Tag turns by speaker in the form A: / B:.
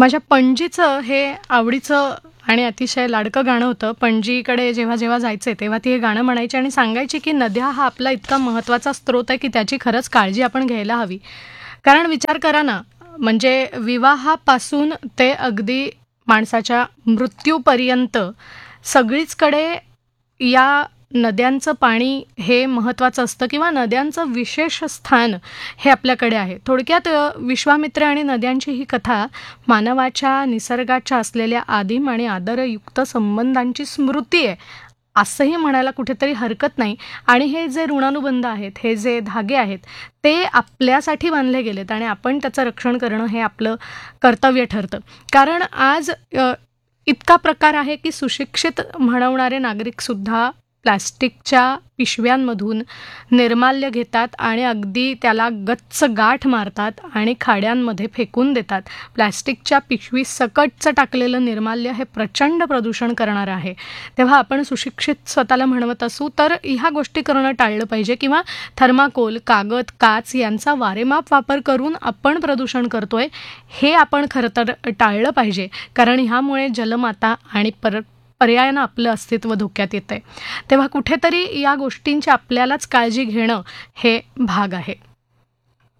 A: माझ्या पणजीचं हे आवडीचं आणि अतिशय लाडकं गाणं होतं. पणजीकडे जेव्हा जेव्हा जायचे तेव्हा ती हे गाणं म्हणायची आणि सांगायची की नद्या हा आपला इतका महत्त्वाचा स्रोत आहे की त्याची खरंच काळजी आपण घ्यायला हवी. कारण विचार करा ना, म्हणजे विवाहापासून ते अगदी माणसाच्या मृत्यूपर्यंत सगळीचकडे या नद्यांचं पाणी हे महत्त्वाचं असतं किंवा नद्यांचं विशेष स्थान हे आपल्याकडे आहे. थोडक्यात विश्वामित्र आणि नद्यांची ही कथा मानवाच्या निसर्गाच्या असलेल्या आदिम आणि आदरयुक्त संबंधांची स्मृती आहे, असंही म्हणायला कुठेतरी हरकत नाही. आणि हे जे ऋणानुबंध आहेत, हे जे धागे आहेत, ते आपल्यासाठी बांधले गेलेत आणि आपण त्याचं रक्षण करणं हे आपलं कर्तव्य ठरतं. कारण आज इतका प्रकार आहे की सुशिक्षित म्हणवणारे नागरिकसुद्धा प्लॅस्टिकच्या पिशव्यांमधून निर्माल्य घेतात आणि अगदी त्याला गच्च गाठ मारतात आणि खाड्यांमध्ये फेकून देतात. प्लॅस्टिकच्या पिशवी सकटचं टाकलेलं निर्माल्य हे प्रचंड प्रदूषण करणारं आहे. तेव्हा आपण सुशिक्षित स्वतःला म्हणवत असू तर ह्या गोष्टी करणं टाळलं पाहिजे किंवा थर्माकोल, कागद, काच यांचा वारेमाप वापर करून आपण प्रदूषण करतोय हे आपण खरं तर टाळलं पाहिजे. कारण ह्यामुळे जलमाता आणि पर्यायानं आपलं अस्तित्व धोक्यात येतंय. तेव्हा कुठेतरी या गोष्टींची आपल्यालाच काळजी घेणं हे भाग आहे.